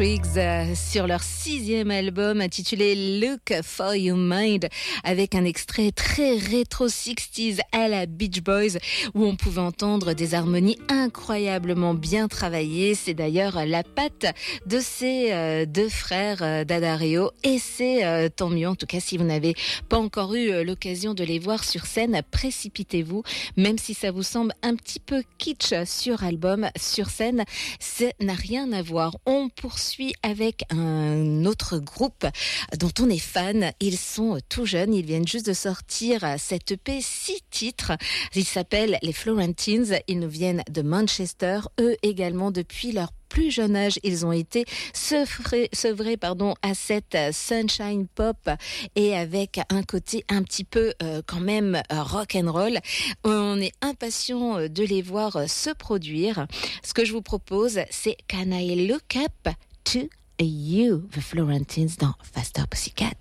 Sur leur 6e album intitulé Look for Your Mind, avec un extrait très rétro 60s à la Beach Boys où on pouvait entendre des harmonies incroyablement bien travaillées. C'est d'ailleurs la patte de ces deux frères D'Addario et c'est tant mieux. En tout cas, si vous n'avez pas encore eu l'occasion de les voir sur scène, précipitez-vous, même si ça vous semble un petit peu kitsch sur album, sur scène, ça n'a rien à voir. On poursuit avec un autre groupe dont on est fan. Ils sont tout jeunes, ils viennent juste de sortir cette EP 6 titres. Ils s'appellent les Florentines, ils nous viennent de Manchester. Eux également, depuis leur plus jeune âge, ils ont été sevrés à cette sunshine pop et avec un côté un petit peu quand même rock and roll. On est impatient de les voir se produire. Ce que je vous propose, c'est Can I Look Up to You, The Florentines dans Faster Pussycat.